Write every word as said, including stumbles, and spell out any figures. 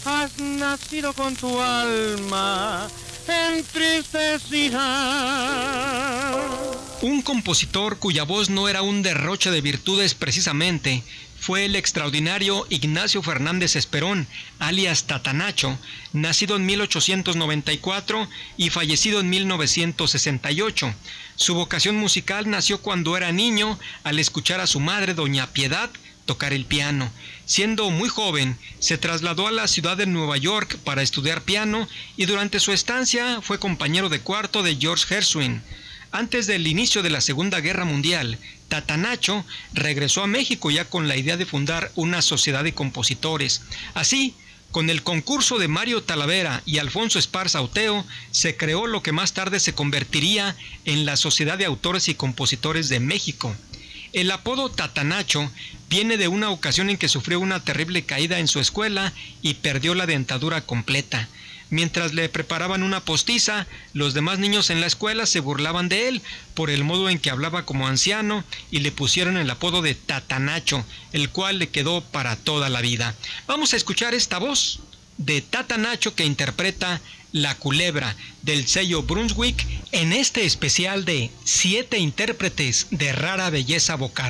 has nacido con tu alma entristecida. Un compositor cuya voz no era un derroche de virtudes precisamente fue el extraordinario Ignacio Fernández Esperón, alias Tatanacho, nacido en mil ochocientos noventa y cuatro y fallecido en mil novecientos sesenta y ocho. Su vocación musical nació cuando era niño al escuchar a su madre, doña Piedad, tocar el piano. Siendo muy joven, se trasladó a la ciudad de Nueva York para estudiar piano y durante su estancia fue compañero de cuarto de George Gershwin. Antes del inicio de la Segunda Guerra Mundial, Tatanacho regresó a México ya con la idea de fundar una sociedad de compositores. Así, con el concurso de Mario Talavera y Alfonso Esparza Oteo, se creó lo que más tarde se convertiría en la Sociedad de Autores y Compositores de México. El apodo Tatanacho viene de una ocasión en que sufrió una terrible caída en su escuela y perdió la dentadura completa. Mientras le preparaban una postiza, los demás niños en la escuela se burlaban de él por el modo en que hablaba como anciano y le pusieron el apodo de Tatanacho, el cual le quedó para toda la vida. Vamos a escuchar esta voz de Tatanacho que interpreta La Culebra del sello Brunswick en este especial de siete intérpretes de rara belleza vocal.